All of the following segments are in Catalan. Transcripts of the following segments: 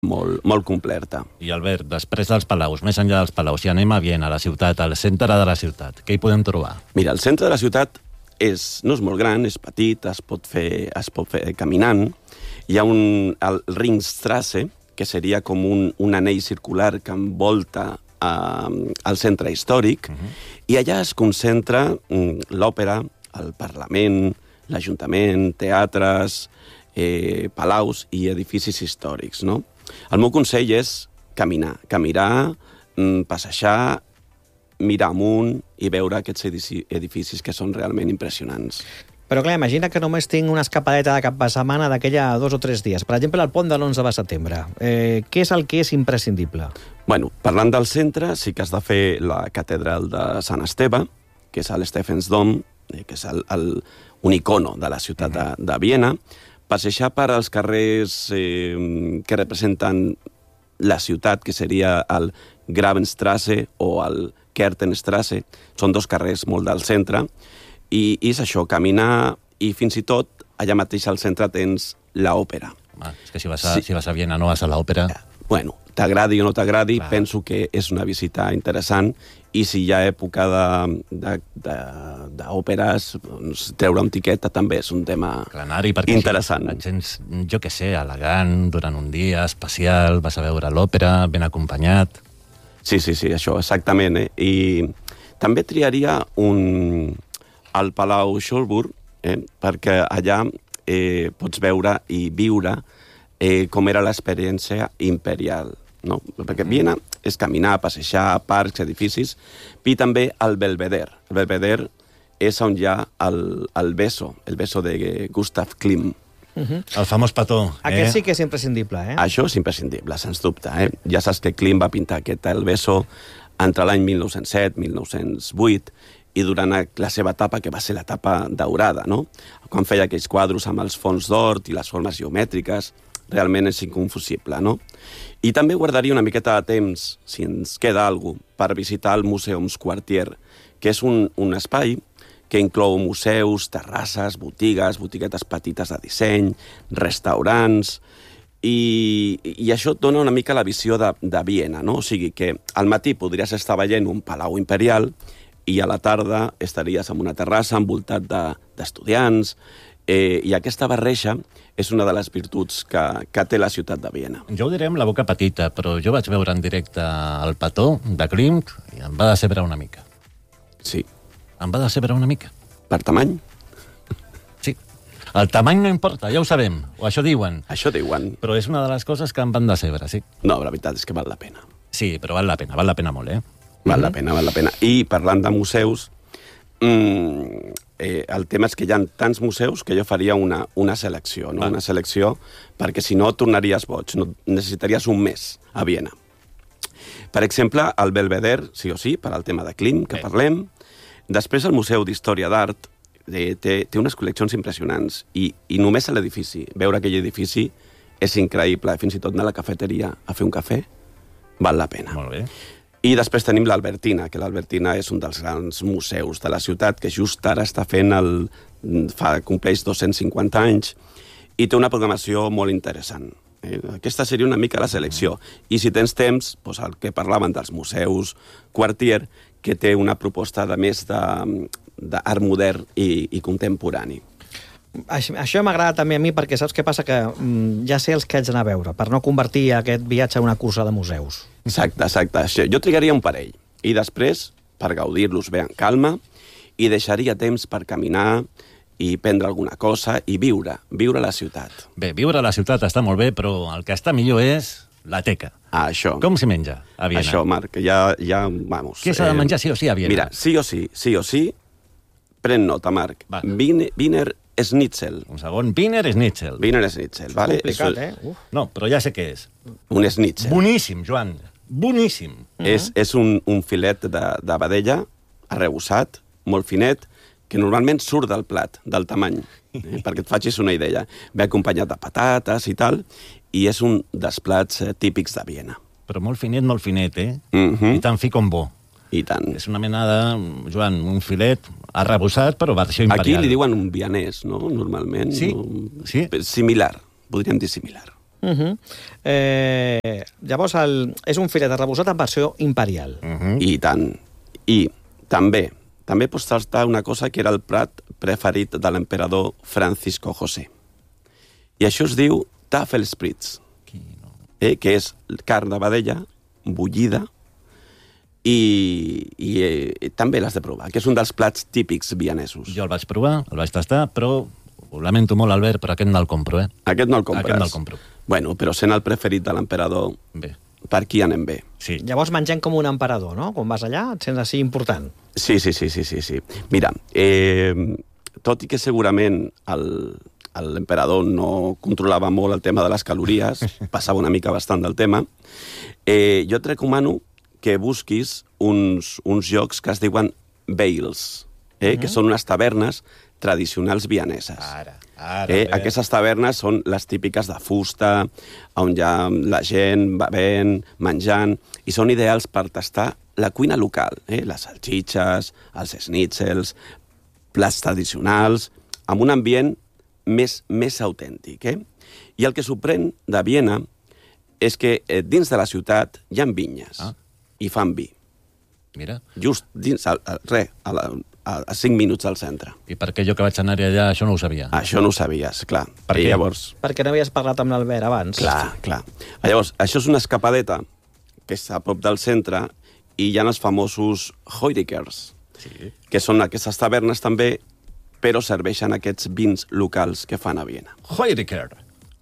molt completa. I Albert, després dels Palaus, més enllà dels Palaus, si anem a Viena, a la ciutat, al centre de la ciutat, què hi podem trobar? Mira, el centre de la ciutat no és molt gran, és petit, es pot fer caminant. Hi ha el Ringstrasse, que seria com un anell circular que envolta el centre històric, i allà es concentra l'òpera, el Parlament, l'Ajuntament, teatres, palaus i edificis històrics, no? El meu consell és caminar, passejar, mirar amunt i veure aquests edificis que són realment impressionants. Però clar, imagina que només tinc una escapadeta de cap de setmana d'aquella 2 o 3 dies. Per exemple, el pont de l'11 de setembre. Què és el que és imprescindible? Bueno, parlant del centre, sí que has de fer la catedral de Sant Esteve, que és l'Stefansdom, que és un icono de la ciutat de Viena, passejar per als carrers que representen la ciutat, que seria el Grabenstrasse o el Kertenstrasse. Són 2 carrers molt del centre. I és això, caminar, i fins i tot allà mateix al centre tens l'òpera. És que si vas a Viena no vas a l'òpera. Bueno, t'agradi o no t'agradi, penso que és una visita interessant, i si hi ha època d'òperes, treure un tiquet també és un tema interessant. Et sents, jo què sé, elegant, durant un dia especial, vas a veure l'òpera, ben acompanyat. Sí, això, exactament. I també triaria al Palau Schönbrunn, perquè allà pots veure i viure com era l'experiència imperial, no? Perquè Viena és caminar, passejar, parcs, edificis, i també el Belvedere. El Belvedere és on hi ha el beso de Gustav Klimt. El famós petó. Aquest sí que és imprescindible, Això és imprescindible, sens dubte. Ja saps que Klimt va pintar aquest El beso entre l'any 1907 i 1908, i durant la seva etapa, que va ser l'etapa daurada, no? Quan feia aquells quadros amb els fons d'or i les formes geomètriques, realment és inconfusible, no? I també guardaria una miqueta de temps, si ens queda alguna cosa, per visitar el Museumsquartier, que és un espai que inclou museus, terrasses, botiguetes petites de disseny, restaurants, i això et dona una mica la visió de Viena, no? O sigui que al matí podries estar veient un palau imperial i a la tarda estaries en una terrassa envoltat d'estudiants, i aquesta barreja és una de les virtuts que té la ciutat de Viena. Jo ho diré amb la boca petita, però jo vaig veure en directe el petó de Klimt i em va decebre una mica. Sí. Em va decebre una mica. Per tamany? Sí. El tamany no importa, ja ho sabem, o això diuen. Això diuen. Però és una de les coses que em van decebre, sí. No, la veritat és que val la pena. Sí, però val la pena molt, Val la pena. I parlant de museus, el tema és que hi ha tants museus que jo faria una selecció, no? Una selecció, perquè si no tornaries boig, no, necessitaries un mes a Viena. Per exemple, el Belvedere, sí o sí, per al tema de Klimt, que parlem. Després, el Museu d'Història d'Art té unes col·leccions impressionants, i només a l'edifici, veure aquell edifici és increïble. Fins i tot anar a la cafeteria a fer un cafè val la pena. Molt bé. I després tenim l'Albertina, que l'Albertina és un dels grans museus de la ciutat, que just ara està fent compleix 250 anys, i té una programació molt interessant. Aquesta seria una mica la selecció. I si tens temps, doncs el que parlaven dels museus Quartier, que té una proposta de més d'art modern i contemporani. Això m'agrada també a mi, perquè saps què passa? Que ja sé els que haig d'anar a veure, per no convertir aquest viatge en una cursa de museus. Exacte. Jo trigaria un parell. I després, per gaudir-los bé en calma, i deixaria temps per caminar i prendre alguna cosa i viure la ciutat. Bé, viure la ciutat està molt bé, però el que està millor és la teca. Això. Com s'hi menja a Viena? Això, Marc, ja vamos. Què s'ha de menjar sí o sí a Viena? Mira, sí o sí, pren nota, Marc. Wiener Schnitzel. Un segon, Wiener Schnitzel. Wiener Schnitzel, vale? Complicat, No, però ja sé què és. Un schnitzel. Boníssim, Joan. Boníssim. És un filet de vedella arrebossat, molt finet, que normalment surt del plat, del tamany, perquè et facis una idea. Ve acompanyat de patates i tal, i és un dels plats típics de Viena. Però molt finet, I tan fi com bo. I tant. És una mena de, Joan, un filet arrebossat, però versió imperial. Aquí li diuen un vianès, no?, normalment. Sí, no? sí. Similar, podríem dir similar. Llavors, és un filet arrebossat en versió imperial. I tant. I també pots tastar una cosa que era el plat preferit de l'emperador Francisco José. I això es diu Tafelspritz, que és carn de vedella bullida i també l'has de provar, que és un dels plats típics vienesos. Jo el vaig provar, el vaig tastar, però ho lamento molt, Albert, però aquest no el compro, eh? Aquest no el compres? Aquest no el compro. Bueno, però sent el preferit de l'emperador, Bé. per aquí anem bé. Sí. Llavors mengem com un emperador, no? Quan vas allà et sents així important. Sí. Mira, tot i que segurament l'emperador no controlava molt el tema de les calories, passava una mica bastant del tema, jo et recomano que busquis uns llocs que es diuen Bales, que són unes tavernes tradicionals vieneses. Ara. Aquestes tavernes són les típiques de fusta, on hi ha la gent bevent, menjant, i són ideals per tastar la cuina local, les salxitxes, els schnitzels, plats tradicionals, amb un ambient més autèntic. I el que sorprèn de Viena és que dins de la ciutat hi ha vinyes i fan vi. Mira. Just dins, a 5 minuts del centre. I perquè jo que vaig anar allà això no ho sabia? Això no ho sabies, clar. Per què? Llavors... Perquè no havies parlat amb l'Albert abans. Clar. Llavors, això és una escapadeta que és a prop del centre i hi ha els famosos Heurikers, que són aquestes tavernes també, però serveixen aquests vins locals que fan a Viena. Heuriker.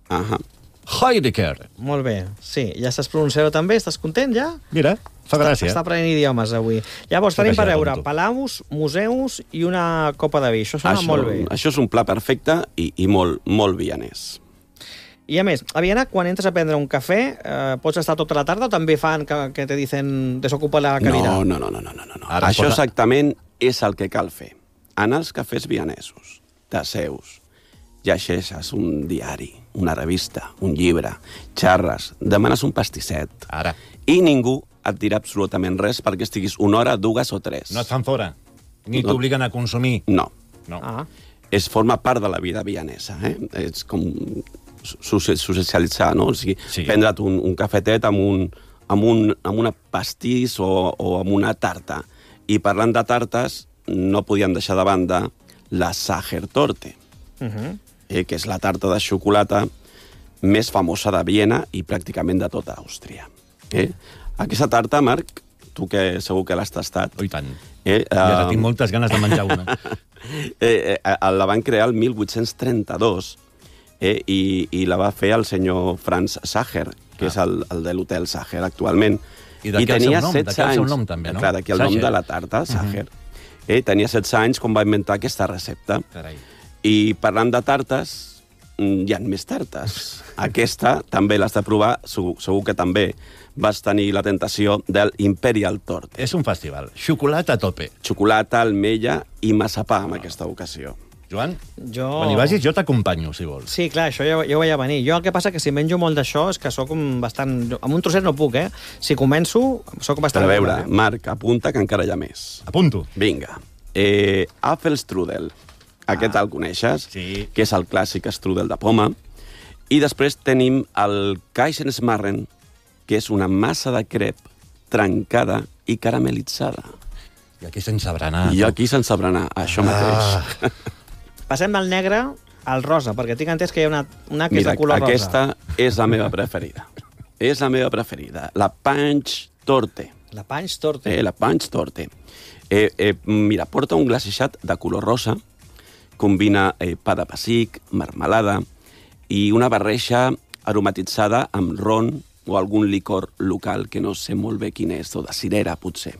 Heuriker. Molt bé, sí. Ja estàs pronunciant també? Estàs content ja? Mira, fa gràcia. Està aprenent idiomes avui. Llavors tenim per veure palaus, museus i una copa de vi. Això sona molt bé. Això és un pla perfecte i molt vienès. I a més, a Viena, quan entres a prendre un cafè, pots estar tota la tarda o també fan que te dicen desocupa la cadira? No. Això exactament és el que cal fer. En els cafès vienesos, t'asseus, llegeixes un diari, una revista, un llibre, xarres, demanes un pastisset. Ara. I ningú et dirà absolutament res perquè estiguis 1 hora, 2 o 3. No et fan fora. Ni t'obliguen a consumir. No. Ah. Forma part de la vida vienesa. És com socialitzar, no? O sigui, prendre't un cafetet amb una pastís o amb una tarta. I parlant de tartes, no podíem deixar de banda la Sachertorte, que és la tarta de xocolata més famosa de Viena i pràcticament de tota Àustria. Aquesta tarta, Marc, tu que segur que l'has tastat... Oh, i tant. I ara tinc moltes ganes de menjar una. La van crear el 1832 i la va fer el senyor Franz Sacher, que és el de l'hotel Sacher actualment. I d'aquí el seu nom també, no? Clar, d'aquí el nom de la tarta, Sacher. Tenia 16 anys quan va inventar aquesta recepta. Carai. I parlant de tartes, hi ha més tartes. Aquesta també l'has de provar, segur que també vas tenir la tentació del Imperial Torte. És un festival. Xocolata a tope. Xocolata, ametlla i massapà en aquesta ocasió. Joan, quan hi vagis jo t'acompanyo, si vols. Sí, clar, això jo ho veia venir. Jo el que passa que si menjo molt d'això és que sóc bastant... Amb un trosset no puc, Si començo, sóc bastant... Per veure, Marc, apunta que encara hi ha més. Apunto. Vinga. Apfelstrudel. Aquest el coneixes, que és el clàssic strudel de poma. I després tenim el Kaisersmarren, que és una massa de crep trencada i caramelitzada. I aquí sense berenar. I aquí sense berenar, això mateix. Passem del negre al rosa, perquè tinc entès que hi ha una que és de color rosa. Mira, aquesta és la meva preferida. És la meva preferida. La Punch Torte. La Punch Torte. La Punch Torte. Mira, porta un glaçeixat de color rosa, combina pa de pessic, marmelada i una barreja aromatitzada amb ron o algun licor local que no sé molt bé quin és, o de cirera, potser.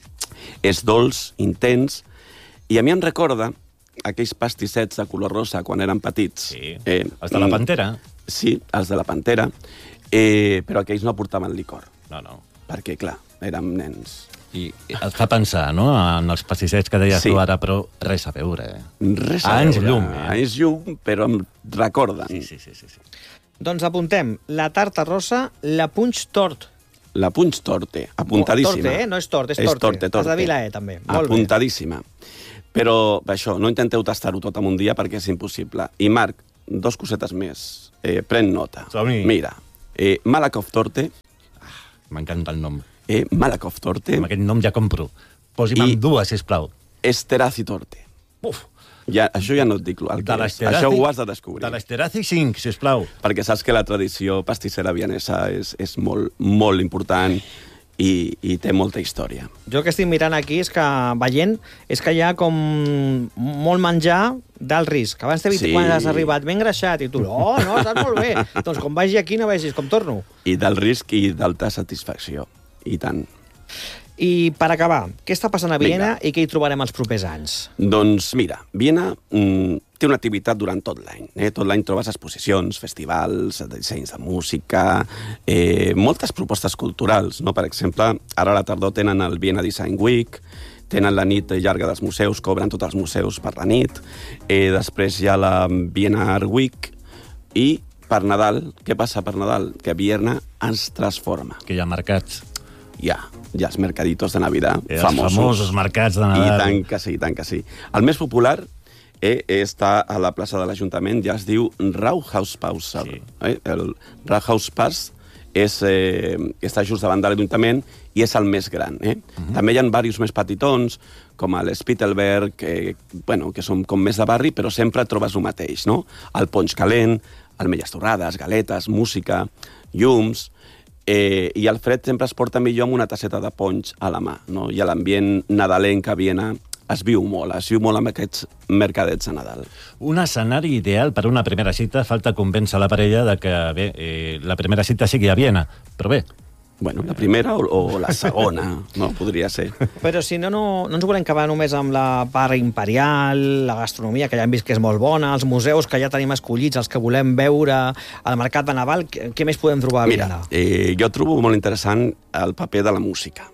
És dolç, intens, i a mi em recorda aquells pastissets de color rosa quan érem petits. Sí, els de la Pantera. Sí, els de la Pantera, però aquells no portaven licor. No. Perquè, clar, érem nens. I et fa pensar, no?, en els pastissets que deies tu ara, però res a veure. Res a veure. Anys llum. Anys llum, però em recorden. Sí. Doncs apuntem la tarta rosa, la Punch Tort. La Punch Torte, apuntadíssima. Torte, no és tort, és torte. Has de dir la també. Apuntadíssima. Però això, no intenteu tastar-ho tot en un dia perquè és impossible. I Marc, 2 cosetes més. pren nota. Som-hi. Mira, Malakoff Torte, M'encanta el nom. Malakoff Torte, Amb aquest nom ja compro. Posi'm amb dues, sisplau. Esterhazy Torte. Uf, Ja, això ja no et dic el que és. Això ho has de descobrir. De l'Esterhazy 5, sisplau. Perquè saps que la tradició pastissera vienesa és molt, molt important i té molta història. Jo el que estic mirant aquí és que, veient, és que hi ha com molt menjar d'alt risc. Abans t'he vist Sí. quan has arribat ben greixat i tu, no, estàs molt bé. Doncs com vagi aquí no vegis com torno. I del risc i d'alta satisfacció. I tant. I per acabar, què està passant a Viena Vinga. i què hi trobarem els propers anys? Doncs mira, Viena té una activitat durant tot l'any. Tot l'any trobes exposicions, festivals, dissenys de música, moltes propostes culturals. No? Per exemple, ara a la tardor tenen el Viena Design Week, tenen la nit llarga dels museus, que obren tots els museus per la nit. Després hi ha la Viena Art Week i per Nadal, què passa per Nadal? Que Viena ens transforma. Que hi ha mercats. Hi ha els mercaditos de Navidad Els famosos. famosos mercats de Nadal. I tant que sí, tant que sí. El més popular està a la plaça de l'Ajuntament, ja es diu Rathauspass. Sí. El Rathauspass està just davant de l'Ajuntament i és el més gran. També hi ha diversos més petitons, com el Spittelberg, que són com més de barri, però sempre trobes el mateix, no? El ponx calent, almelles torrades, galetes, música, llums... I el fred sempre es porta millor amb una tasseta de ponx a la mà, no? I l'ambient nadalenc a Viena es viu molt amb aquests mercadets a Nadal. Un escenari ideal per una primera cita. Falta convèncer la parella de que la primera cita sigui a Viena. Però bé, Bueno, la primera o la segona, no? Podria ser. Però si no ens volem acabar només amb la part imperial, la gastronomia, que ja hem vist que és molt bona, els museus que ja tenim escollits, els que volem veure, el mercat de Nadal, què més podem trobar a Viena? Mira, jo trobo molt interessant el paper de la música.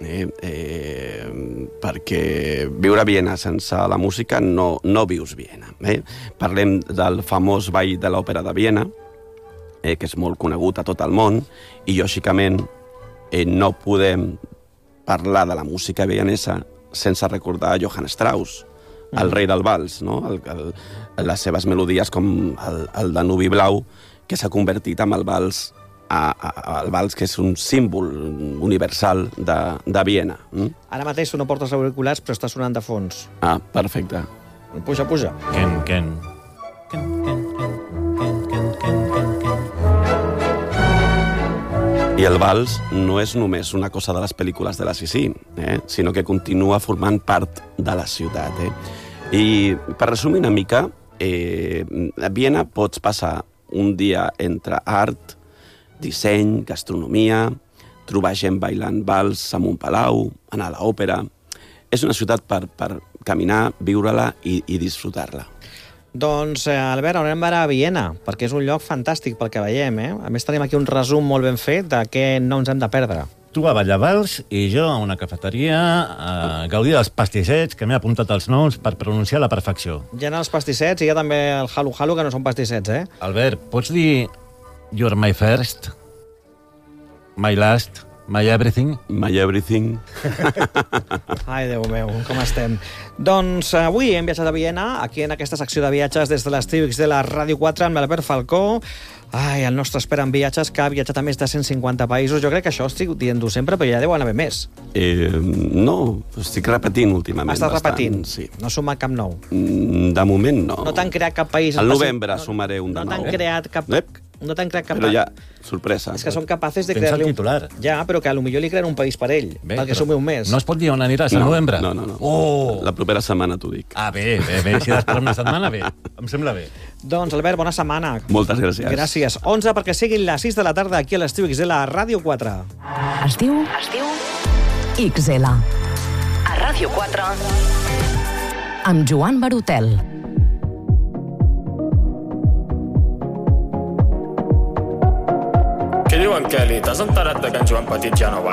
Perquè viure a Viena sense la música no vius Viena. Parlem del famós Ball de l'Òpera de Viena, que és molt conegut a tot el món, i lògicament no podem parlar de la música vienesa sense recordar Johann Strauss, el rei del vals, no? Les seves melodies com el Danubi Blau, que s'ha convertit en el vals, que és un símbol universal de Viena. Ara mateix tu no portes auriculars, però està sonant de fons. Ah, perfecte. Puja, puja. Ken. I el vals no és només una cosa de les pel·lícules de la Sissi, sinó que continua formant part de la ciutat. I per resumir una mica, a Viena pots passar un dia entre art, disseny, gastronomia, trobar gent bailant vals en un palau, anar a l'òpera. És una ciutat per caminar, viure-la i disfrutar-la. Doncs, Albert, haurem d'anar a Viena, perquè és un lloc fantàstic pel que veiem, A més, tenim aquí un resum molt ben fet de què no ens hem de perdre. Tu a ballar vals i jo a una cafeteria a gaudir dels pastissets, que m'he apuntat els noms per pronunciar a la perfecció. Hi ha els pastissets i hi ha també el halu-halu, que no són pastissets, Albert, pots dir You're my first, my last, my everything? My everything. Ai, Déu meu, com estem. Doncs avui hem viatjat a Viena, aquí en aquesta secció de viatges des de l'Estiu X de la Ràdio 4 amb l'Albert Falcó. Ai, el nostre expert en viatges, que ha viatjat a més de 150 països. Jo crec que això estic dient-ho sempre, però ja deuen haver més. No, estic repetint últimament. Estàs repetint? Sí. No ha sumat cap nou? De moment no. No t'han creat cap país... Al novembre sumaré un de nou. No t'han creat cap... No t'han creat cap... Però ja, sorpresa. És que són capaces de Tens crear-li el titular. Ja, però que potser li creen un país per ell, perquè som un mes. No es pot dir on aniràs al novembre? No. Oh! La propera setmana t'ho dic. Ah, bé. Si has d'esperar una setmana, bé. Em sembla bé. Doncs, Albert, bona setmana. Moltes gràcies. Gràcies. 11 perquè siguin les 6 de la tarda aquí a l'Estiu XL a Ràdio 4. Estiu XL. A Ràdio 4. Amb Joan Barutel. Què diu en Kelly? T'has enterat de que en Joan Petit ja no balla?